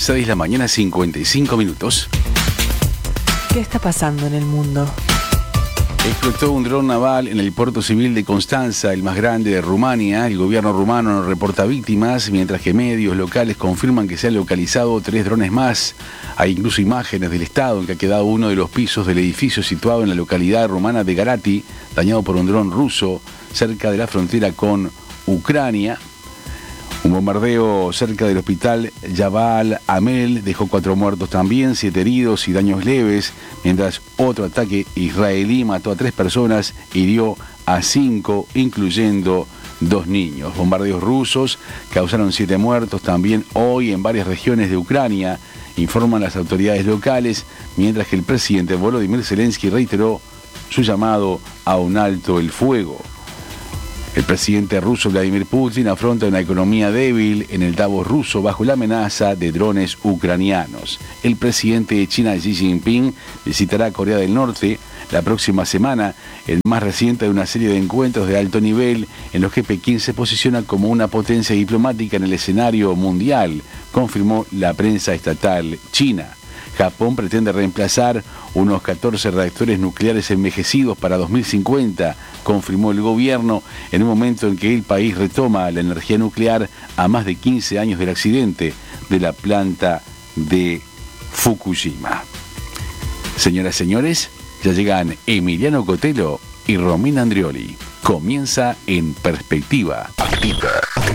6 de la mañana, 55 minutos. ¿Qué está pasando en el mundo? Explotó un dron naval en el puerto civil de Constanza, el más grande de Rumania. El gobierno rumano no reporta víctimas, mientras que medios locales confirman que se han localizado 3 drones más. Hay incluso imágenes del estado en que ha quedado uno de los pisos del edificio situado en la localidad rumana de Garaty, dañado por un dron ruso cerca de la frontera con Ucrania. Un bombardeo cerca del hospital Jabal Amel dejó 4 muertos también, 7 heridos y daños leves, mientras otro ataque israelí mató a 3 personas, hirió a 5, incluyendo 2 niños. Bombardeos rusos causaron 7 muertos también hoy en varias regiones de Ucrania, informan las autoridades locales, mientras que el presidente Volodymyr Zelensky reiteró su llamado a un alto el fuego. El presidente ruso Vladimir Putin afronta una economía débil en el Davos ruso bajo la amenaza de drones ucranianos. El presidente de China, Xi Jinping, visitará Corea del Norte la próxima semana, el más reciente de una serie de encuentros de alto nivel en los que Pekín se posiciona como una potencia diplomática en el escenario mundial, confirmó la prensa estatal china. Japón pretende reemplazar unos 14 reactores nucleares envejecidos para 2050, confirmó el gobierno en un momento en que el país retoma la energía nuclear a más de 15 años del accidente de la planta de Fukushima. Señoras y señores, ya llegan Emiliano Cotelo y Romina Andrioli. Comienza en Perspectiva. Activa.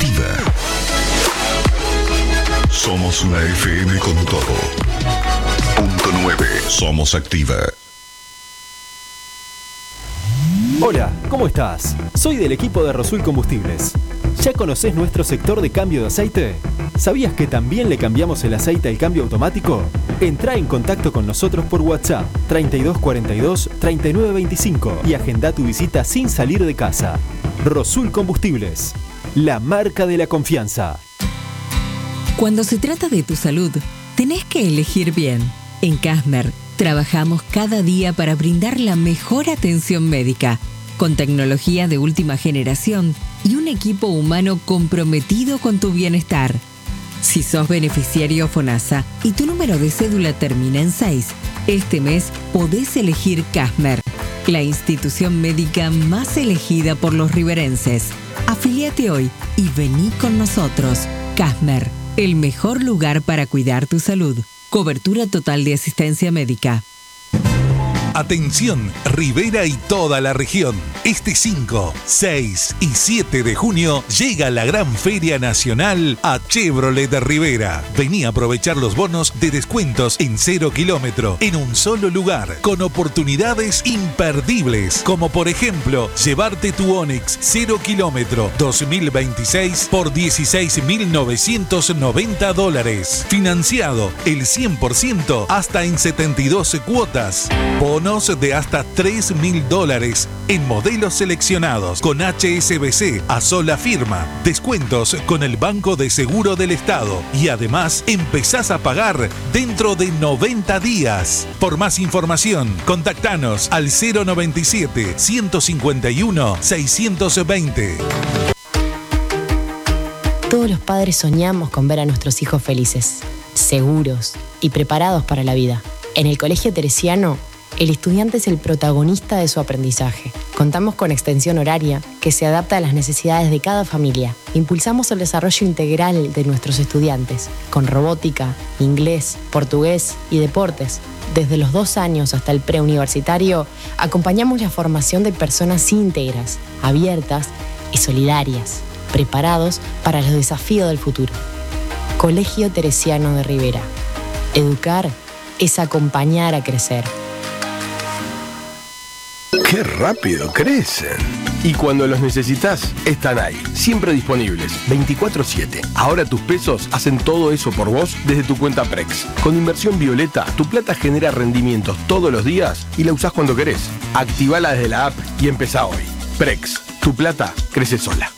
Somos una FM con todo. Punto 9. Somos Activa. Hola, ¿cómo estás? Soy del equipo de Rosul Combustibles. ¿Ya conocés nuestro sector de cambio de aceite? ¿Sabías que también le cambiamos el aceite al cambio automático? Entrá en contacto con nosotros por WhatsApp 3242 3925 y agenda tu visita sin salir de casa. Rosul Combustibles, la marca de la confianza. Cuando se trata de tu salud, tenés que elegir bien. En Casmer, trabajamos cada día para brindar la mejor atención médica, con tecnología de última generación y un equipo humano comprometido con tu bienestar. Si sos beneficiario FONASA y tu número de cédula termina en 6, este mes podés elegir Casmer, la institución médica más elegida por los riverenses. Afiliate hoy y vení con nosotros. Casmer, el mejor lugar para cuidar tu salud. Cobertura total de asistencia médica. Atención, Rivera y toda la región. Este 5, 6 y 7 de junio llega la gran Feria Nacional a Chevrolet de Rivera. Vení a aprovechar los bonos de descuentos en 0 kilómetro en un solo lugar, con oportunidades imperdibles, como por ejemplo, llevarte tu Onix 0 kilómetro 2026 por $16.990. Financiado el 100% hasta en 72 cuotas. Bonos de hasta $3.000 en modelos seleccionados con HSBC a sola firma, descuentos con el Banco de Seguro del Estado y además empezás a pagar dentro de 90 días. Por más información, contactanos al 097 151 620. Todos los padres soñamos con ver a nuestros hijos felices, seguros y preparados para la vida. En el Colegio Teresiano, el estudiante es el protagonista de su aprendizaje. Contamos con extensión horaria que se adapta a las necesidades de cada familia. Impulsamos el desarrollo integral de nuestros estudiantes, con robótica, inglés, portugués y deportes. Desde los 2 años hasta el preuniversitario, acompañamos la formación de personas íntegras, abiertas y solidarias, preparados para los desafíos del futuro. Colegio Teresiano de Rivera. Educar es acompañar a crecer. ¡Qué rápido crecen! Y cuando los necesitas, están ahí, siempre disponibles, 24/7. Ahora tus pesos hacen todo eso por vos desde tu cuenta Prex. Con Inversión Violeta, tu plata genera rendimientos todos los días y la usás cuando querés. Activala desde la app y empezá hoy. Prex, tu plata crece sola.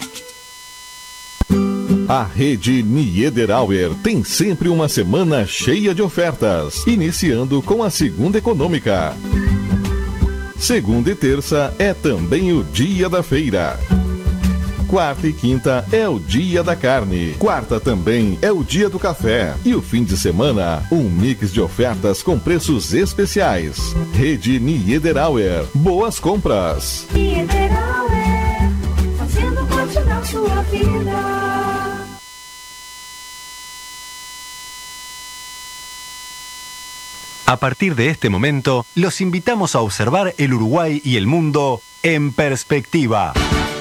A rede Niederauer tem sempre uma semana cheia de ofertas, iniciando com a Segunda Econômica. Segunda e terça é também o dia da feira. Quarta e quinta é o dia da carne. Quarta também é o dia do café. E o fim de semana, um mix de ofertas com preços especiais. Rede Niederauer. Boas compras. Niederauer, fazendo parte da sua vida. A partir de este momento, los invitamos a observar el Uruguay y el mundo en perspectiva.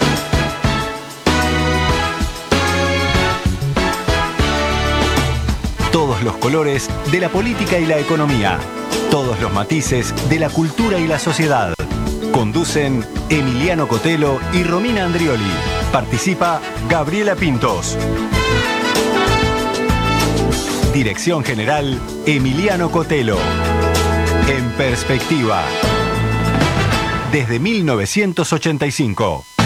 Todos los colores de la política y la economía. Todos los matices de la cultura y la sociedad. Conducen Emiliano Cotelo y Romina Andrioli. Participa Gabriela Pintos. Dirección General, Emiliano Cotelo. En perspectiva. Desde 1985.